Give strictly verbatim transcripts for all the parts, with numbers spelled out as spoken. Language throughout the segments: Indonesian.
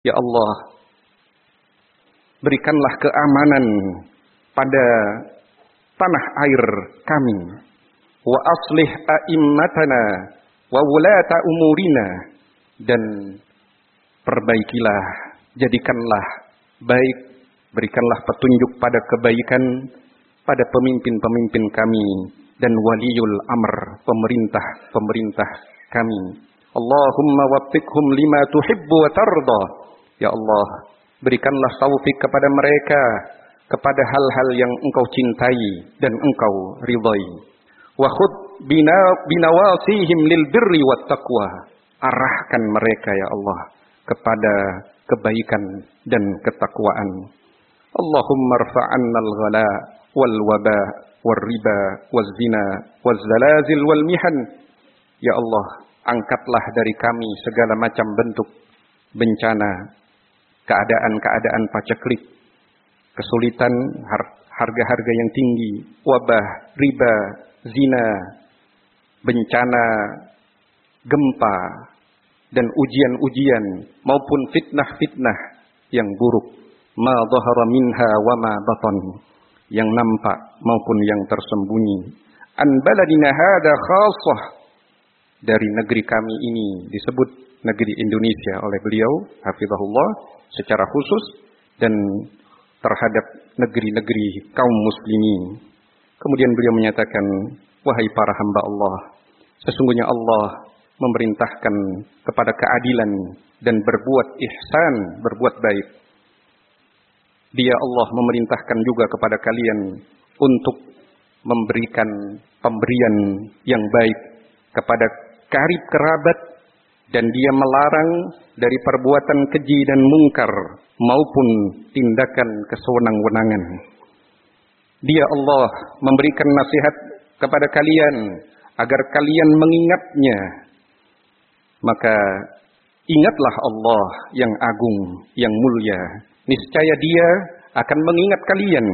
Ya Allah, berikanlah keamanan pada tanah air kami. Wa aslih a'immatana wa wulata umurina, dan perbaikilah, jadikanlah baik, berikanlah petunjuk pada kebaikan pada pemimpin-pemimpin kami dan waliul amr, pemerintah-pemerintah kami. Allahumma waffiqhum lima tuhibbu wa tarda. Ya Allah, berikanlah taufik kepada mereka kepada hal-hal yang Engkau cintai dan Engkau ridhai. Wa khudh bina binawasihim lil birri wat taqwa. Arahkan mereka ya Allah kepada kebaikan dan ketakwaan. Allahumma rfa'anna al-ghala wal waba wal riba waz zina waz zalazil wal mihan. Ya Allah, angkatlah dari kami segala macam bentuk bencana, keadaan-keadaan paceklik, kesulitan, harga-harga yang tinggi, wabah, riba, zina, bencana, gempa, dan ujian-ujian maupun fitnah-fitnah yang buruk. Ma dhahara minha wa ma batan, yang nampak maupun yang tersembunyi. An baladina hada khassah, dari negeri kami ini disebut negeri Indonesia oleh beliau hafizahullah secara khusus, dan terhadap negeri-negeri kaum muslimin. Kemudian beliau menyatakan, wahai para hamba Allah, sesungguhnya Allah memerintahkan kepada keadilan dan berbuat ihsan, berbuat baik. Dia Allah memerintahkan juga kepada kalian untuk memberikan pemberian yang baik kepada karib kerabat, dan dia melarang dari perbuatan keji dan mungkar maupun tindakan kesewenang-wenangan. Dia Allah memberikan nasihat kepada kalian agar kalian mengingatnya. Maka ingatlah Allah yang agung, yang mulia. Niscaya Dia akan mengingat kalian.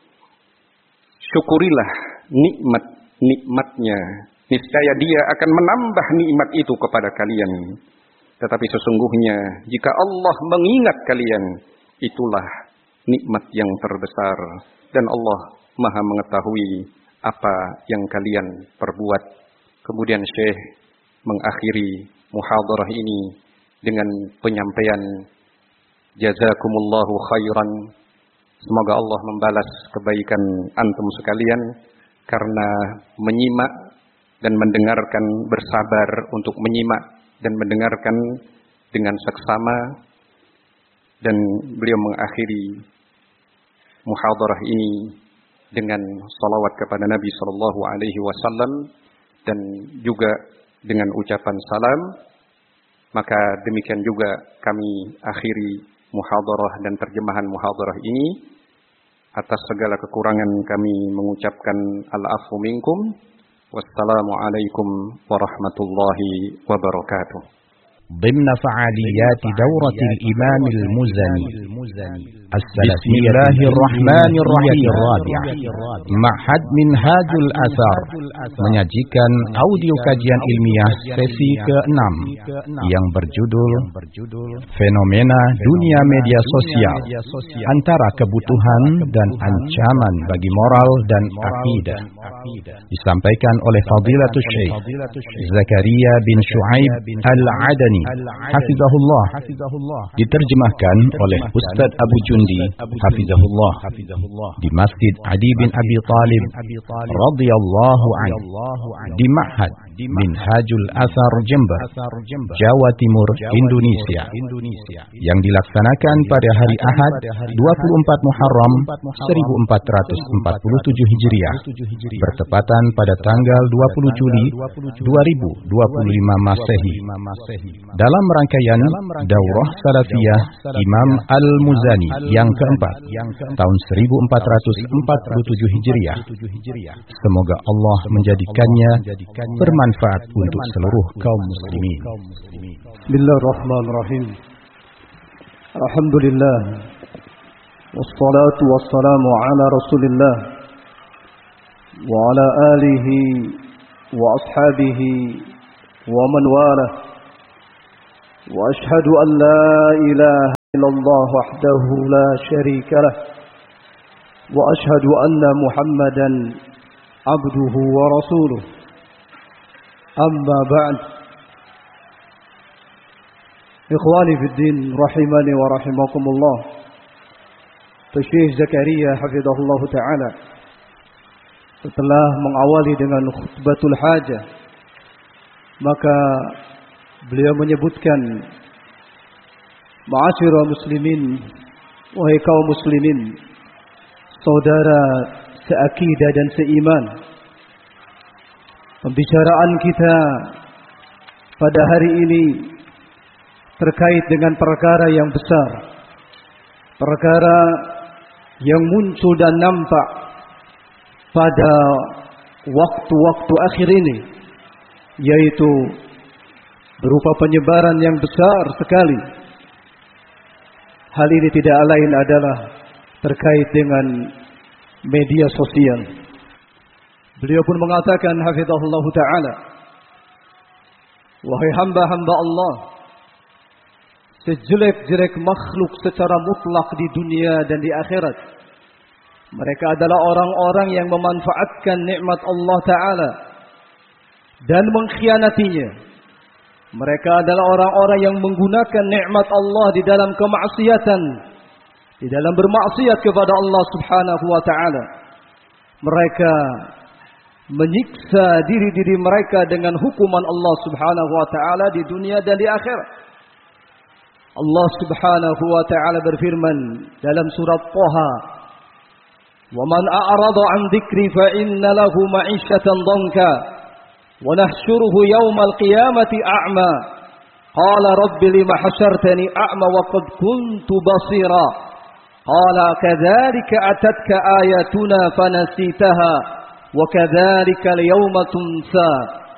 Syukurilah nikmat-nikmatnya. Niscaya Dia akan menambah nikmat itu kepada kalian. Tetapi sesungguhnya jika Allah mengingat kalian, itulah nikmat yang terbesar. Dan Allah Maha mengetahui apa yang kalian perbuat. Kemudian Syekh mengakhiri muhadarah ini dengan penyampaian jazakumullahu khairan. Semoga Allah membalas kebaikan antum sekalian karena menyimak dan mendengarkan, bersabar untuk menyimak dan mendengarkan dengan seksama. Dan beliau mengakhiri muhadarah ini dengan salawat kepada Nabi sallallahu alaihi wasallam dan juga dengan ucapan salam. Maka demikian juga kami akhiri muhadarah dan terjemahan muhadarah ini. Atas segala kekurangan kami mengucapkan al-afu minkum. Wassalamualaikum warahmatullahi wabarakatuh. ضمن فعاليات دورة الإمام المزني بسم الله الرحمن الرحيم الرابع معهد منهاج الآثار menyajikan audio kajian ilmiah sesi keenam yang berjudul Fenomena Dunia Media Sosial, Antara Kebutuhan dan Ancaman bagi Moral dan Akidah, disampaikan oleh Fadilatul Syekh Zakaria bin Shu'aib Al-Adani hafizahullah, diterjemahkan oleh Ustaz Abu Jundi hafizahullah di Masjid Adi bin Abi Talib radhiyallahu anhu di Ma'had Minhajul Athar Jember, Jawa Timur, Indonesia, yang dilaksanakan pada hari Ahad dua puluh empat Muharram seribu empat ratus empat puluh tujuh Hijriah bertepatan pada tanggal dua puluh Juli dua ribu dua puluh lima Masehi. Dalam rangkaian Daurah Salafiyah Imam Al-Muzani yang keempat tahun seribu empat ratus empat puluh tujuh Hijriah. Semoga Allah menjadikannya bermanfaat untuk seluruh kaum muslimin. Bismillahirrahmanirrahim. Alhamdulillah. Wassalatu wassalamu ala Rasulillah wa ala alihi wa ashabihi wa man walah. Wa ashhadu an la ilaha إلا الله وحده لا شريك له وأشهد أن محمدا عبده ورسوله أما بعد إخواني في الدين رحمني ورحمكم الله Syekh Zakaria hafizahullah ta'ala setelah mengawali dengan khutbatul hajah, maka beliau menyebutkan, ma'asyiral muslimin, wahai kaum muslimin, saudara seakidah dan seiman, pembicaraan kita pada hari ini terkait dengan perkara yang besar, perkara yang muncul dan nampak pada waktu-waktu akhir ini, yaitu berupa penyebaran yang besar sekali. Hal ini tidak lain adalah terkait dengan media sosial. Beliau pun mengatakan hafizahullah ta'ala, wahai hamba-hamba Allah, sejelek-jelek makhluk secara mutlak di dunia dan di akhirat, mereka adalah orang-orang yang memanfaatkan nikmat Allah Ta'ala dan mengkhianatinya. Mereka adalah orang-orang yang menggunakan nikmat Allah di dalam kemaksiatan, di dalam bermaksiat kepada Allah Subhanahu wa Ta'ala. Mereka menyiksa diri-diri mereka dengan hukuman Allah Subhanahu wa Ta'ala di dunia dan di akhirat. Allah Subhanahu wa ta'ala berfirman dalam surat Thaha, "Wa man a'rada 'an dzikri fa inna lahu ma'isyatan dhanka wa nahsyuruhu yawmal qiyamati a'ma. Qala rabbi lima hasyartani a'ma wa qad kuntu basira. Qala kadzalika atatka ayatuna fanasitaha wa kadzalika al-yawma tunsa."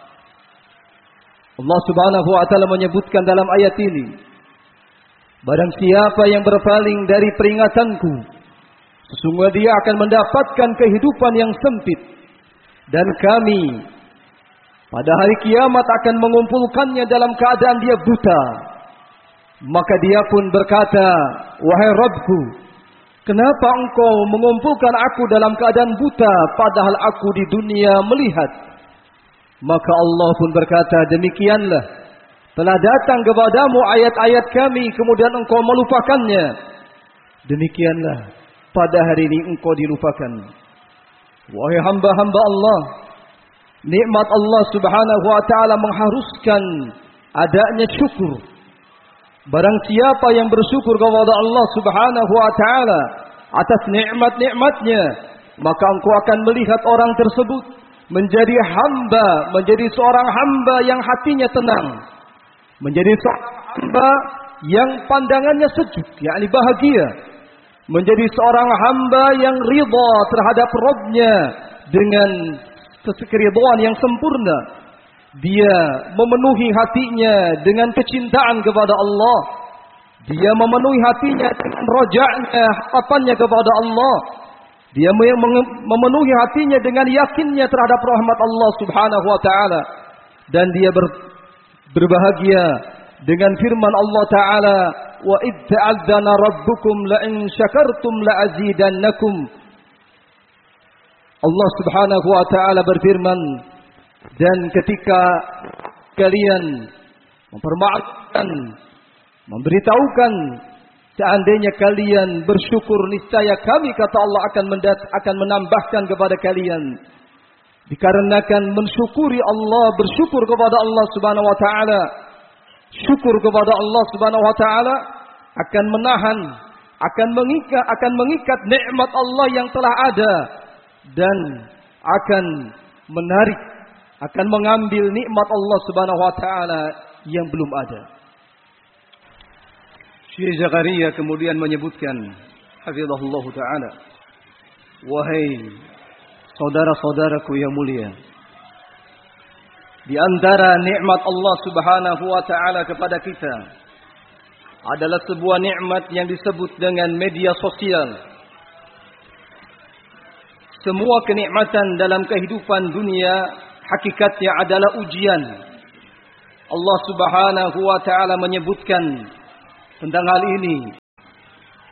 Allah Subhanahu wa ta'ala menyebutkan dalam ayat ini, barang siapa yang berpaling dari peringatanku, sesungguhnya dia akan mendapatkan kehidupan yang sempit, dan kami pada hari kiamat akan mengumpulkannya dalam keadaan dia buta. Maka dia pun berkata, wahai Rabbku, kenapa engkau mengumpulkan aku dalam keadaan buta, padahal aku di dunia melihat? Maka Allah pun berkata, demikianlah, telah datang kepadamu ayat-ayat kami, kemudian engkau melupakannya. Demikianlah, pada hari ini engkau dilupakan. Wahai hamba-hamba Allah, nikmat Allah Subhanahu wa ta'ala mengharuskan adanya syukur. Barang siapa yang bersyukur kepada Allah Subhanahu wa ta'ala atas nikmat-nikmatnya, maka engkau akan melihat orang tersebut menjadi hamba, menjadi seorang hamba yang hatinya tenang, menjadi seorang hamba yang pandangannya sejuk, yakni bahagia, menjadi seorang hamba yang ridha terhadap Rabb-Nya dengan keridhaan yang sempurna. Dia memenuhi hatinya dengan kecintaan kepada Allah. Dia memenuhi hatinya dengan raja'nya, harapannya kepada Allah. Dia memenuhi hatinya dengan yakinnya terhadap rahmat Allah Subhanahu wa ta'ala. Dan dia ber, berbahagia dengan firman Allah Ta'ala, wa id ta'adzana rabbukum la in syakartum la azidannakum. Allah Subhanahu wa ta'ala berfirman, dan ketika kalian mempermaafkan, memberitahukan, seandainya kalian bersyukur, niscaya kami, kata Allah, akan mendat, akan menambahkan kepada kalian. Dikarenakan mensyukuri Allah, bersyukur kepada Allah Subhanahu wa ta'ala, syukur kepada Allah Subhanahu wa ta'ala akan menahan, akan mengikat, akan mengikat nikmat Allah yang telah ada, dan akan menarik, akan mengambil nikmat Allah Subhanahu wa ta'ala yang belum ada. Syekh Zakaria kemudian menyebutkan, hafizahullah ta'ala, wahai saudara-saudaraku yang mulia, di antara nikmat Allah Subhanahu wa ta'ala kepada kita adalah sebuah nikmat yang disebut dengan media sosial. Semua kenikmatan dalam kehidupan dunia hakikatnya adalah ujian. Allah Subhanahu wa ta'ala menyebutkan tentang hal ini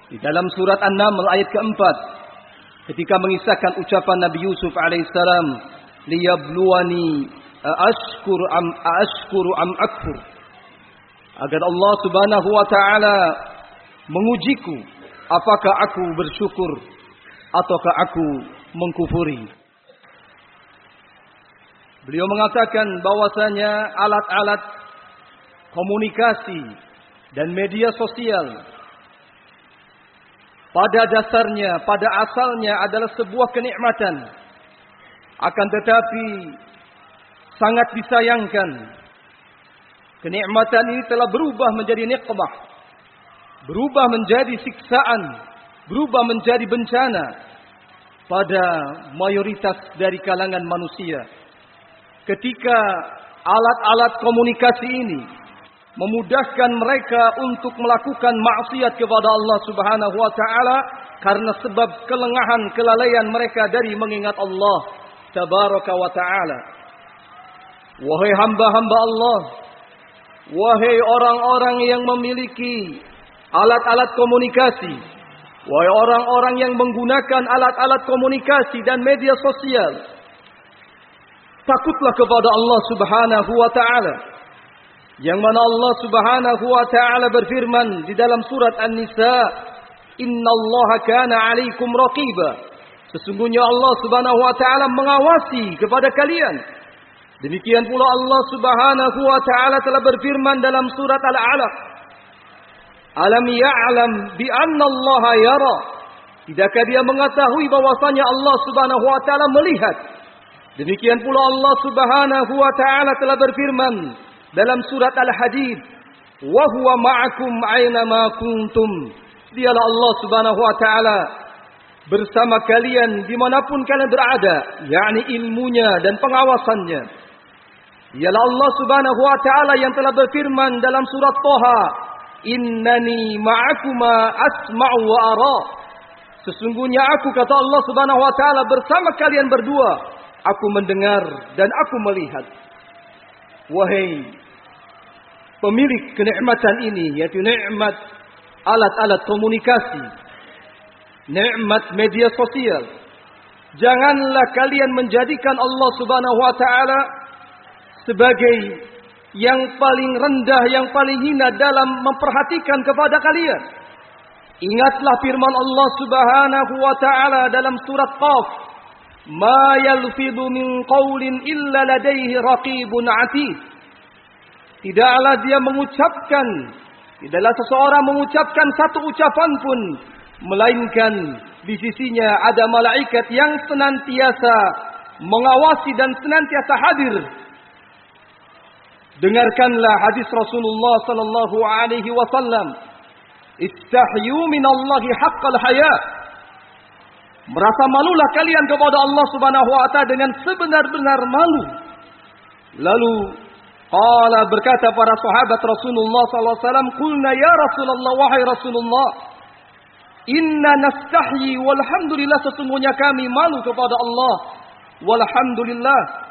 Di dalam surat An-Naml ayat keempat, ketika mengisahkan ucapan Nabi Yusuf alaihissalam, liyabluwani aashkuru am aashkuru am akfur, agar Allah Subhanahu wa taala mengujiku, apakah aku bersyukur ataukah aku mengkufuri. Beliau mengatakan bahwasanya alat-alat komunikasi dan media sosial pada dasarnya, pada asalnya adalah sebuah kenikmatan. Akan tetapi sangat disayangkan, kenikmatan ini telah berubah menjadi nikmah, berubah menjadi siksaan, berubah menjadi bencana pada mayoritas dari kalangan manusia. Ketika alat-alat komunikasi ini memudahkan mereka untuk melakukan maksiat kepada Allah Subhanahu wa taala karena sebab kelengahan, kelalaian mereka dari mengingat Allah Tabaraka wa taala. Wahai hamba-hamba Allah, wahai orang-orang yang memiliki alat-alat komunikasi, wahai orang-orang yang menggunakan alat-alat komunikasi dan media sosial, takutlah kepada Allah Subhanahu wa taala. Yang mana Allah Subhanahu wa taala berfirman di dalam surat An-Nisa, "Innallaha kana 'alaikum raqiba." Sesungguhnya Allah Subhanahu wa taala mengawasi kepada kalian. Demikian pula Allah Subhanahu wa taala telah berfirman dalam surat Al-Alaq, "Alam ya'lam bi anna Allah yara." Tidakkah dia mengetahui bahwasanya Allah Subhanahu wa taala melihat? Demikian pula Allah Subhanahu wa taala telah berfirman dalam surat Al-Hadid, "Wa huwa ma'akum aina ma kuntum." Dialah Allah Subhanahu wa taala bersama kalian dimanapun kalian berada, yakni ilmunya dan pengawasannya. Dialah Allah Subhanahu wa taala yang telah berfirman dalam surat Thaha, "Innani ma'akuma asma'u wa ara." Sesungguhnya aku, kata Allah Subhanahu wa taala, bersama kalian berdua, aku mendengar dan aku melihat. Wahai pemilik kenikmatan ini, yaitu nikmat alat-alat komunikasi, nikmat media sosial, janganlah kalian menjadikan Allah Subhanahu wa taala sebagai yang paling rendah, yang paling hina dalam memperhatikan kepada kalian. Ingatlah firman Allah Subhanahu wa taala dalam surat Qaf, "Ma yalfidu min qawlin illa ladaihi raqibun atid." Tidaklah dia mengucapkan, tidaklah seseorang mengucapkan satu ucapan pun, melainkan di sisinya ada malaikat yang senantiasa mengawasi dan senantiasa hadir. Dengarkanlah hadis Rasulullah sallallahu alaihi wasallam, "Istahyu minallahi haqqal haya." Merasa malulah kalian kepada Allah Subhanahu wa taala dengan sebenar-benar malu. Lalu qala, berkata para sahabat Rasulullah sallallahu alaihi wasallam, "Qulna ya Rasulullah, wahai Rasulullah, inna nastahyi walhamdulillah, sesungguhnya kami malu kepada Allah, walhamdulillah."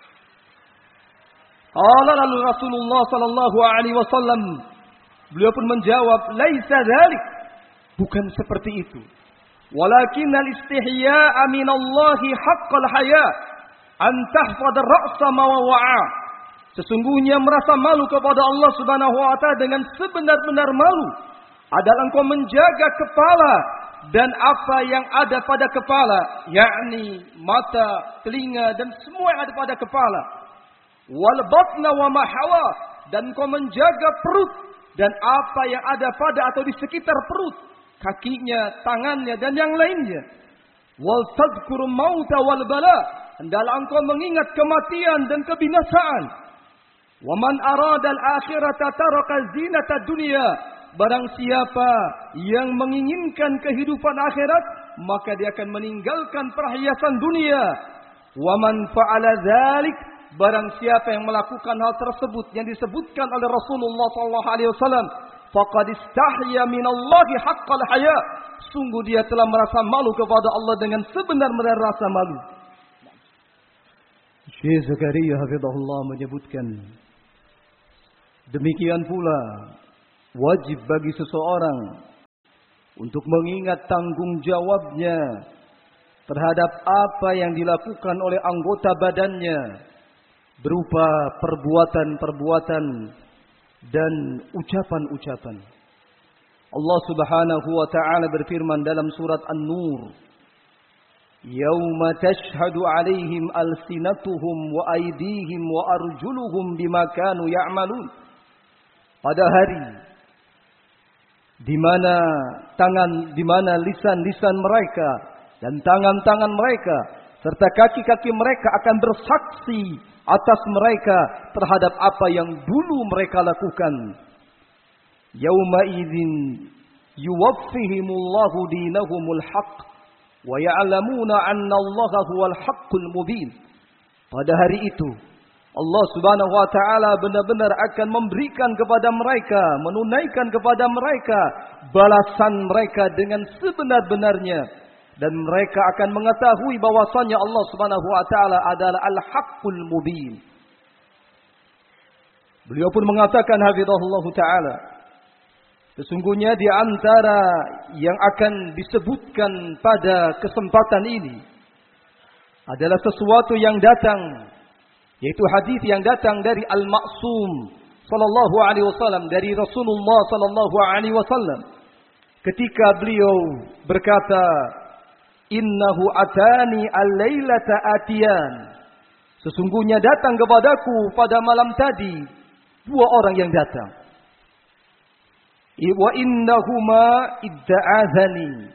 Qala lalu Rasulullah sallallahu alaihi wasallam, beliau pun menjawab, "Laisa dzalik." Bukan seperti itu. "Walakin al-istihya'a minallahi haqqal haya an tahfadha ar-ra'sa ma wa'a." Sesungguhnya merasa malu kepada Allah Subhanahu wa taala dengan sebenar-benar malu adalah engkau menjaga kepala dan apa yang ada pada kepala, yakni mata, telinga dan semua yang ada pada kepala. Wal batna wa ma hawa, dan engkau menjaga perut dan apa yang ada pada atau di sekitar perut, kakinya, tangannya dan yang lainnya. Wal tadhkuru mauta wal bala, hendaklah engkau mengingat kematian dan kebinasaan. Wa man arada al-akhirata taraka zinata dunya, barang siapa yang menginginkan kehidupan akhirat, maka dia akan meninggalkan perhiasan dunia. Wa man fa'ala dzalik, barang siapa yang melakukan hal tersebut yang disebutkan oleh Rasulullah sallallahu alaihi wasallam, faqad istahya minallahi haqqal haya, sungguh dia telah merasa malu kepada Allah dengan sebenar-benar rasa malu. Syekh Zakaria hafizahullah menyebutkan, demikian pula wajib bagi seseorang untuk mengingat tanggung jawabnya terhadap apa yang dilakukan oleh anggota badannya berupa perbuatan-perbuatan dan ucapan-ucapan. Allah Subhanahu wa taala berfirman dalam surat An-Nur, "Yauma tashhadu 'alaihim alsinatuhum wa aydihim wa arjuluhum bima kanu ya'malun." Pada hari di mana tangan di mana lisan-lisan mereka dan tangan-tangan mereka serta kaki-kaki mereka akan bersaksi atas mereka terhadap apa yang dulu mereka lakukan. Yauma idzin yuwaffihimullahu dinahumul haqq wa ya'lamuna anna Allaha huwal haqqul mubin. Pada hari itu Allah Subhanahu wa taala benar-benar akan memberikan kepada mereka, menunaikan kepada mereka balasan mereka dengan sebenar-benarnya, dan mereka akan mengetahui bahwasanya Allah Subhanahu wa taala adalah al-haqqul mubin. Beliau pun mengatakan hafizahullah taala, sesungguhnya di antara yang akan disebutkan pada kesempatan ini adalah sesuatu yang datang, yaitu hadis yang datang dari Al-Ma'sum sallallahu alaihi wasallam, dari Rasulullah sallallahu alaihi wasallam, ketika beliau berkata, "Innahu atani al-lailata atiyan." Sesungguhnya datang kepadaku pada malam tadi dua orang yang datang. Wa innahuma idda'azani.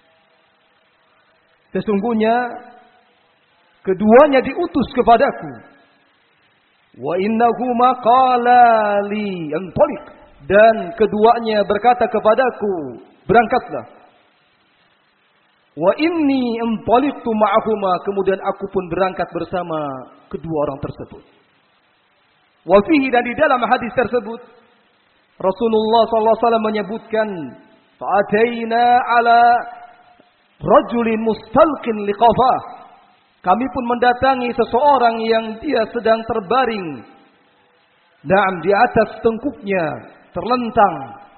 Sesungguhnya keduanya diutus kepadaku. Wa innahuma qala li antaliq, dan keduanya berkata kepadaku, berangkatlah. Wa inni antaliqtu ma'ahuma, kemudian aku pun berangkat bersama kedua orang tersebut. Wa fihi, dan di dalam hadis tersebut Rasulullah sallallahu alaihi wasallam menyebutkan, fa'ataina ala rajulin mustalqin liqafah. Kami pun mendatangi seseorang yang dia sedang terbaring, naam, di atas tengkuknya, terlentang.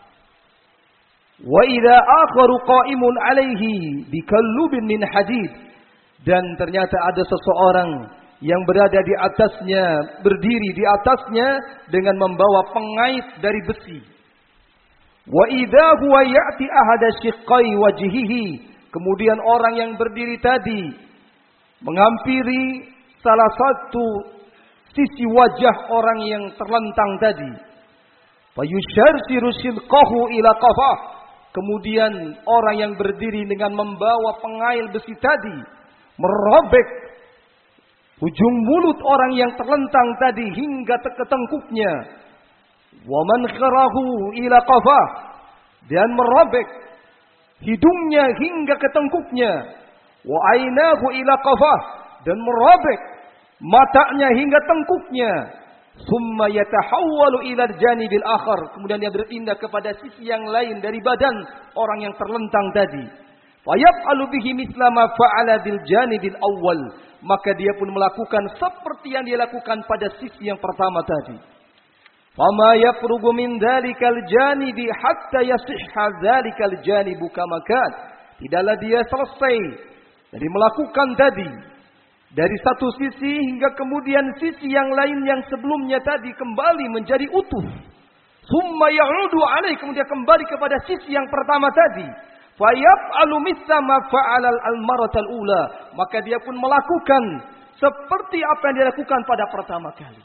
Wa idza akharu qa'imun alaihi bikallubin min hadid, dan ternyata ada seseorang yang berada di atasnya, berdiri di atasnya dengan membawa pengait dari besi. Wa idza huwa ya'ti ahada shiqqai wajhihi, kemudian orang yang berdiri tadi menghampiri salah satu sisi wajah orang yang terlentang tadi. Fayusharsiru shilqahu ila qafah, kemudian orang yang berdiri dengan membawa pengail besi tadi merobek ujung mulut orang yang terlentang tadi hingga ke tengkuknya. Wa mankharahu ila qafah, dan merobek hidungnya hingga ke tengkuknya. Wa ainahu ila qafah, dan merobek matanya hingga tengkuknya. Summa yatahawwalu ila al-janibil akhar, kemudian dia berpindah kepada sisi yang lain dari badan orang yang terlentang tadi. Fayaf'alu bihi mithla ma fa'ala bil janibil awwal, maka dia pun melakukan seperti yang dia lakukan pada sisi yang pertama tadi. Fama yafrugu min dzalikal janibi hatta yasihha dzalikal janibu kama kan. Tidaklah dia selesai dari melakukan tadi dari satu sisi hingga kemudian sisi yang lain yang sebelumnya tadi kembali menjadi utuh. Summa ya'udu alaih, kemudian kembali kepada sisi yang pertama tadi. Fayaf'alu mithla ma fa'alal al-maratal ula, maka dia pun melakukan seperti apa yang dia lakukan pada pertama kali.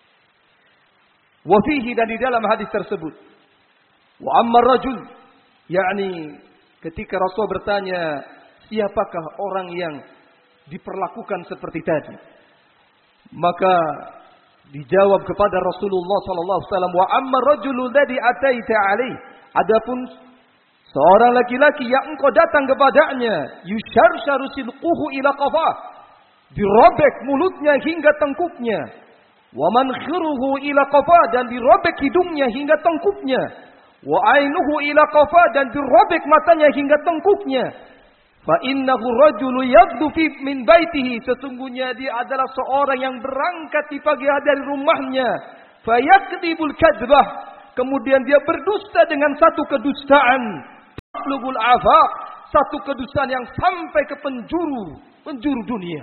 Wa fihi, dan di dalam hadis tersebut, wa amma rajul, yakni ketika Rasul bertanya, siapakah orang yang diperlakukan seperti tadi? Maka dijawab kepada Rasulullah sallallahu alaihi wasallam, wa amma rajulu ladzi ataita alaih, adapun seorang laki-laki yang engkau datang kepadanya, yusharsharu silquhu ila qafah, dirobek mulutnya hingga tengkuknya. Wa mankhiruhu ila qafah, dan dirobek hidungnya hingga tengkuknya. Wa ainuhu ila qafah, dan dirobek matanya hingga tengkuknya. Fa innahu rajulu yaghdu fi min baitihi, sesungguhnya dia adalah seorang yang berangkat di pagi hari dari rumahnya. Fa yakdibul kadzbah, kemudian dia berdusta dengan satu kedustaan. yablugul afaq, satu kedustaan yang sampai ke penjuru penjuru dunia.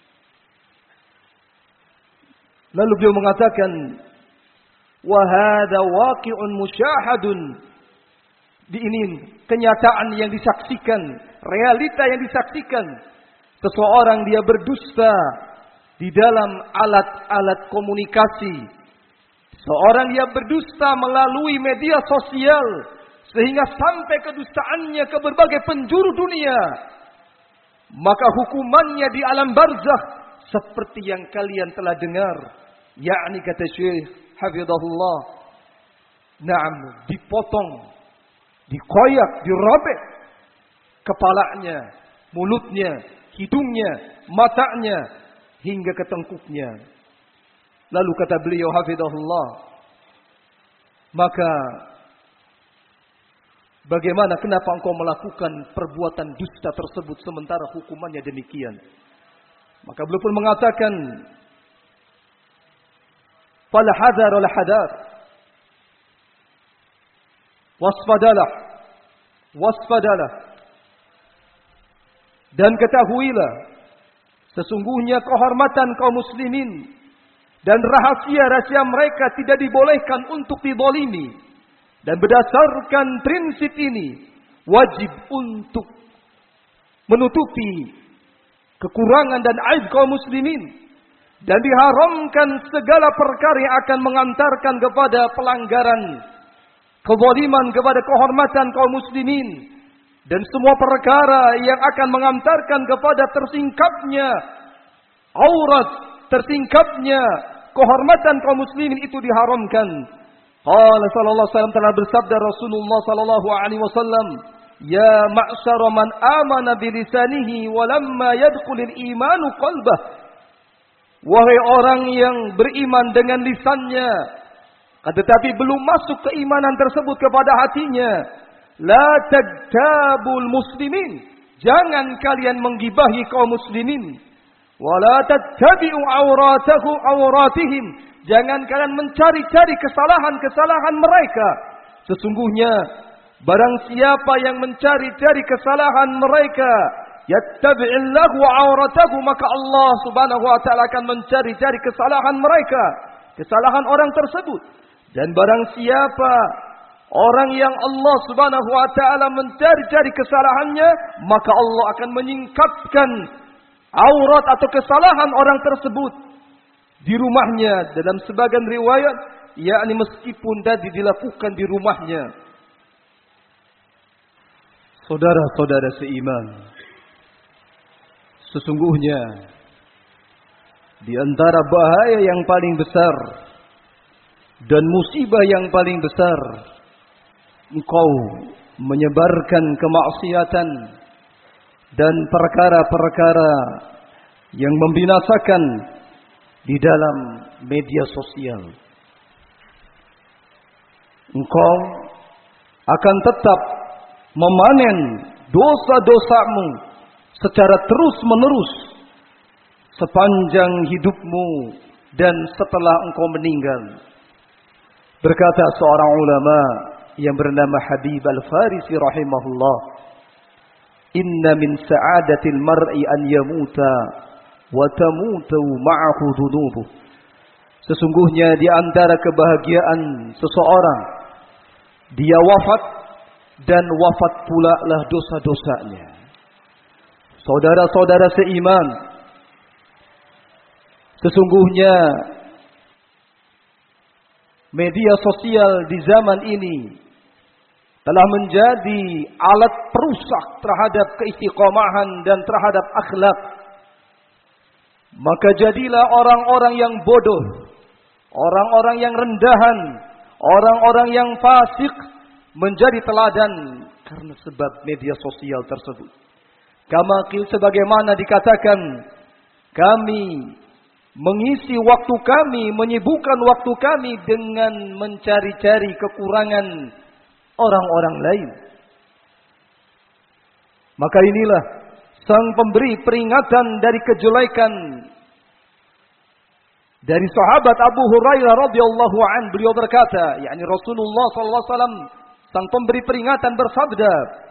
Lalu beliau mengatakan, wa hadza waqi'un musyahadun. Di ini kenyataan yang disaksikan, realita yang disaksikan. Seseorang dia berdusta di dalam alat-alat komunikasi. Seorang dia berdusta melalui media sosial sehingga sampai kedustaannya ke berbagai penjuru dunia. Maka hukumannya di alam barzakh seperti yang kalian telah dengar, yakni kata Syekh hafizahullah, na'am, dipotong, dikoyak, dirobek kepalanya, mulutnya, hidungnya, matanya, hingga ke tengkuknya. Lalu kata beliau hafizahullah, maka bagaimana, kenapa engkau melakukan perbuatan dusta tersebut sementara hukumannya demikian? Maka beliau pun mengatakan, fal hadar wal hadar, wasfadalah, wasfadalah, dan ketahuilah, sesungguhnya kehormatan kaum muslimin dan rahasia-rahasia mereka tidak dibolehkan untuk dizalimi. Dan berdasarkan prinsip ini, wajib untuk menutupi kekurangan dan aib kaum muslimin. Dan diharamkan segala perkara yang akan mengantarkan kepada pelanggaran, kezaliman kepada kehormatan kaum muslimin. Dan semua perkara yang akan mengantarkan kepada tersingkapnya aurat, tersingkapnya kehormatan kaum muslimin itu diharamkan. Qala sallallahu alaihi wasallam, telah bersabda Rasulullah sallallahu alaihi wasallam, ya ma'syara man amana bilisanihi wa lamma yadkhulul imanu qalbah. Wahai orang yang beriman dengan lisannya, tetapi belum masuk keimanan tersebut kepada hatinya, la tagtabul muslimin, jangan kalian menggibahi kaum muslimin, wa la tattabi'u awratahu awratihim, jangan kalian mencari-cari kesalahan-kesalahan mereka. Sesungguhnya barang siapa yang mencari-cari kesalahan mereka, yattabi'illahu awratahu, maka Allah Subhanahu wa taala akan mencari-cari kesalahan mereka, kesalahan orang tersebut. Dan barang siapa orang yang Allah Subhanahu wa taala mencari-cari kesalahannya, maka Allah akan menyingkapkan aurat atau kesalahan orang tersebut di rumahnya. Dalam sebagian riwayat, yakni meskipun tadi dilakukan di rumahnya. Saudara-saudara seiman, sesungguhnya di antara bahaya yang paling besar dan musibah yang paling besar, engkau menyebarkan kemaksiatan dan perkara-perkara yang membinasakan di dalam media sosial. Engkau akan tetap memanen dosa-dosamu secara terus-menerus sepanjang hidupmu dan setelah engkau meninggal. Berkata seorang ulama yang bernama Habib Al-Farisi rahimahullah, inna min sa'adatil mar'i an yamuta wa tamutu ma'ahu dhunubuh. Sesungguhnya di antara kebahagiaan seseorang, dia wafat dan wafat pula lah dosa-dosanya. Saudara-saudara seiman, sesungguhnya media sosial di zaman ini telah menjadi alat perusak terhadap keistiqomahan dan terhadap akhlak. Maka jadilah orang-orang yang bodoh, orang-orang yang rendahan, orang-orang yang fasik menjadi teladan karena sebab media sosial tersebut. Kama qil, sebagaimana dikatakan, kami mengisi waktu kami, menyibukkan waktu kami dengan mencari-cari kekurangan orang-orang lain. Maka inilah sang pemberi peringatan dari kejelekan dari sahabat Abu Hurairah radhiyallahu an. Beliau berkata, yakni Rasulullah sallallahu alaihi wasallam, sang pemberi peringatan bersabda,